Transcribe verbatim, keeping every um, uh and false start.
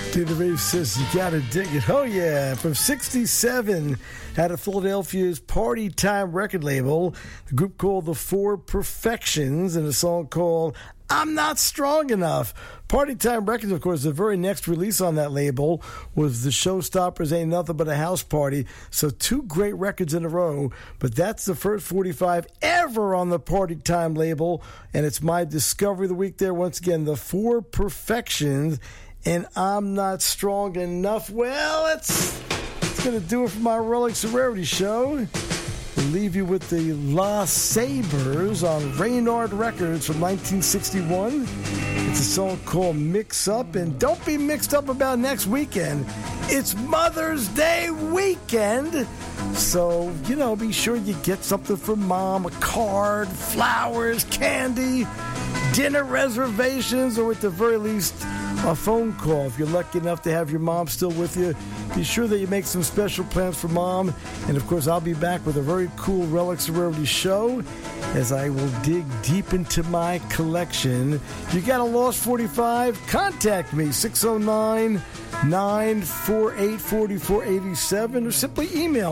Dave Rave says you gotta dig it. Oh yeah, from sixty-seven, out of Philadelphia's Party Time record label, the group called The Four Perfections, and a song called I'm Not Strong Enough. Party Time Records, of course, the very next release on that label was The Showstoppers Ain't Nothing But a House Party. So two great records in a row, but that's the first forty-five ever on the Party Time label, and it's my discovery of the week there. Once again, The Four Perfections, and I'm Not Strong Enough. Well, it's, it's going to do it for my Relics of Rarity show. We'll leave you with the La Sabers on Reynard Records from nineteen sixty-one. It's a song called Mix Up, and don't be mixed up about next weekend. It's Mother's Day weekend. So, you know, be sure you get something from Mom, a card, flowers, candy, dinner reservations, or at the very least, a phone call. If you're lucky enough to have your mom still with you, be sure that you make some special plans for Mom. And, of course, I'll be back with a very cool Relics of Rarity show as I will dig deep into my collection. You got a Lost forty-five? Contact me, six oh nine, nine four eight, four four eight seven, or simply email